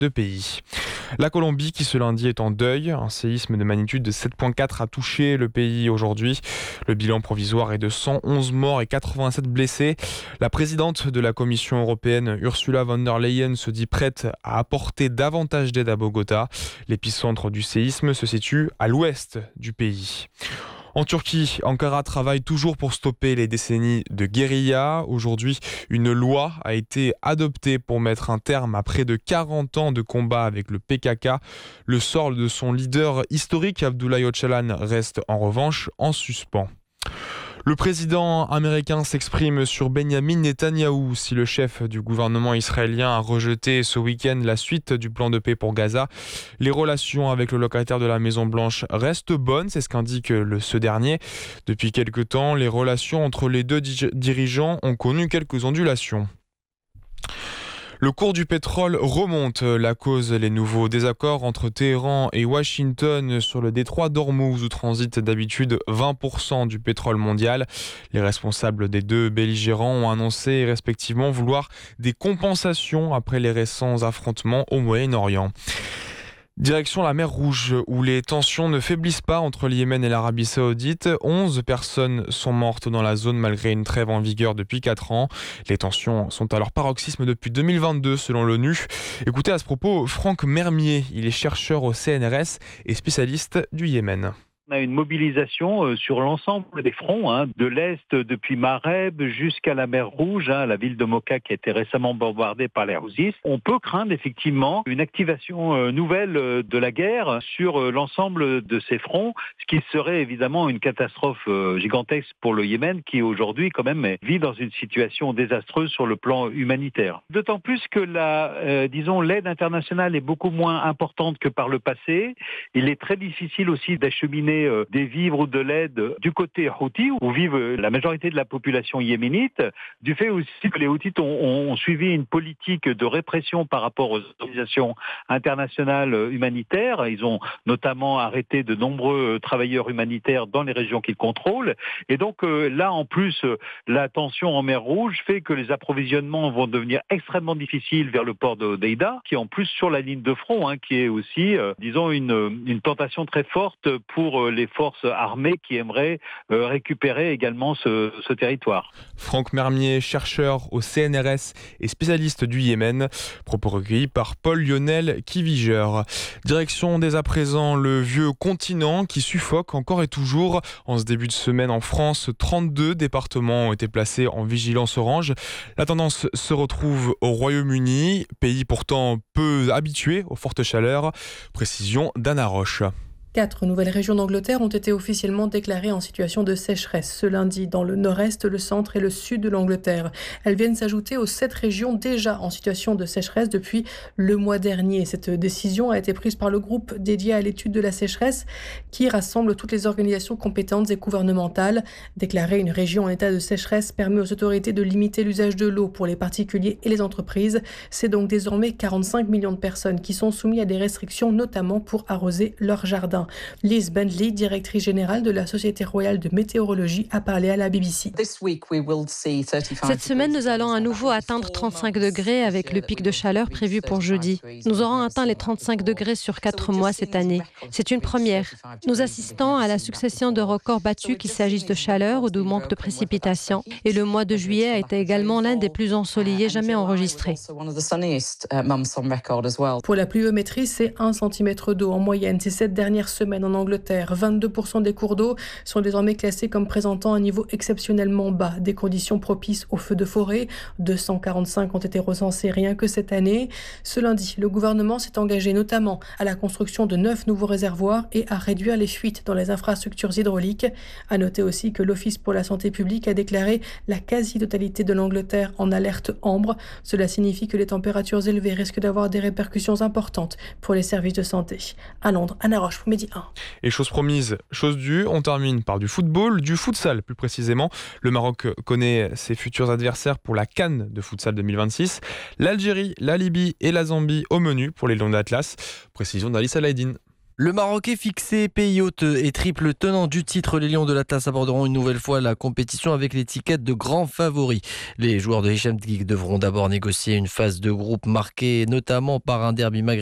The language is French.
de pays. La Colombie qui ce lundi est en deuil. Un séisme de magnitude de 7,4 a touché le pays aujourd'hui. Le bilan provisoire est de 111 morts et 87 blessés. La présidente de la Commission européenne, Ursula von der Leyen, se dit prête à apporter davantage d'aide à Bogota. L'épicentre du séisme se situe à l'ouest du pays. En Turquie, Ankara travaille toujours pour stopper les décennies de guérilla. Aujourd'hui, une loi a été adoptée pour mettre un terme à près de 40 ans de combat avec le PKK. Le sort de son leader historique, Abdullah Öcalan, reste en revanche en suspens. Le président américain s'exprime sur Benyamin Netanyahou. Si le chef du gouvernement israélien a rejeté ce week-end la suite du plan de paix pour Gaza, les relations avec le locataire de la Maison-Blanche restent bonnes, c'est ce qu'indique ce dernier. Depuis quelque temps, les relations entre les deux dirigeants ont connu quelques ondulations. Le cours du pétrole remonte. La cause, les nouveaux désaccords entre Téhéran et Washington sur le détroit d'Ormuz où transite d'habitude 20% du pétrole mondial. Les responsables des deux belligérants ont annoncé respectivement vouloir des compensations après les récents affrontements au Moyen-Orient. Direction la mer Rouge, où les tensions ne faiblissent pas entre le Yémen et l'Arabie Saoudite. 11 personnes sont mortes dans la zone malgré une trêve en vigueur depuis 4 ans. Les tensions sont à leur paroxysme depuis 2022 selon l'ONU. Écoutez à ce propos Franck Mermier, il est chercheur au CNRS et spécialiste du Yémen. On a une mobilisation sur l'ensemble des fronts, de l'Est depuis Mareb jusqu'à la mer Rouge, la ville de Moka qui a été récemment bombardée par les Houthis. On peut craindre effectivement une activation nouvelle de la guerre sur l'ensemble de ces fronts, ce qui serait évidemment une catastrophe gigantesque pour le Yémen qui aujourd'hui quand même vit dans une situation désastreuse sur le plan humanitaire. D'autant plus que l'aide internationale est beaucoup moins importante que par le passé. Il est très difficile aussi d'acheminer des vivres ou de l'aide du côté Houthi, où vivent la majorité de la population yéménite, du fait aussi que les Houthis ont suivi une politique de répression par rapport aux organisations internationales humanitaires. Ils ont notamment arrêté de nombreux travailleurs humanitaires dans les régions qu'ils contrôlent. Et donc là, en plus, la tension en mer Rouge fait que les approvisionnements vont devenir extrêmement difficiles vers le port d'Hodeïda, qui est en plus sur la ligne de front, qui est aussi, une tentation très forte pour les forces armées qui aimeraient récupérer également ce territoire. Franck Mermier, chercheur au CNRS et spécialiste du Yémen, propos recueillis par Paul Lionel Kiviger. Direction dès à présent le vieux continent qui suffoque encore et toujours. En ce début de semaine en France, 32 départements ont été placés en vigilance orange. La tendance se retrouve au Royaume-Uni, pays pourtant peu habitué aux fortes chaleurs. Précision d'Anna Roche. 4 nouvelles régions d'Angleterre ont été officiellement déclarées en situation de sécheresse ce lundi dans le nord-est, le centre et le sud de l'Angleterre. Elles viennent s'ajouter aux 7 régions déjà en situation de sécheresse depuis le mois dernier. Cette décision a été prise par le groupe dédié à l'étude de la sécheresse qui rassemble toutes les organisations compétentes et gouvernementales. Déclarer une région en état de sécheresse permet aux autorités de limiter l'usage de l'eau pour les particuliers et les entreprises. C'est donc désormais 45 millions de personnes qui sont soumises à des restrictions, notamment pour arroser leurs jardins. Liz Bentley, directrice générale de la Société royale de météorologie, a parlé à la BBC. Cette semaine, nous allons à nouveau atteindre 35 degrés avec le pic de chaleur prévu pour jeudi. Nous aurons atteint les 35 degrés sur 4 mois cette année. C'est une première. Nous assistons à la succession de records battus, qu'il s'agisse de chaleur ou de manque de précipitations. Et le mois de juillet a été également l'un des plus ensoleillés jamais enregistrés. Pour la pluviométrie, c'est 1 cm d'eau en moyenne ces 7 dernières semaine en Angleterre. 22% des cours d'eau sont désormais classés comme présentant un niveau exceptionnellement bas. Des conditions propices aux feux de forêt. 245 ont été recensés rien que cette année. Ce lundi, le gouvernement s'est engagé notamment à la construction de 9 nouveaux réservoirs et à réduire les fuites dans les infrastructures hydrauliques. À noter aussi que l'Office pour la santé publique a déclaré la quasi-totalité de l'Angleterre en alerte ambre. Cela signifie que les températures élevées risquent d'avoir des répercussions importantes pour les services de santé. À Londres, Anna Roche pour Midi 1. Et chose promise, chose due, on termine par du football, du futsal plus précisément. Le Maroc connaît ses futurs adversaires pour la CAN de futsal 2026. L'Algérie, la Libye et la Zambie au menu pour les Lions d'Atlas. Précision d'Alice Alaïdine. Le Maroc est fixé, pays hôte et triple tenant du titre. Les Lions de l'Atlas aborderont une nouvelle fois la compétition avec l'étiquette de grands favoris. Les joueurs de Hicham Dzik devront d'abord négocier une phase de groupe marquée notamment par un derby maghrébin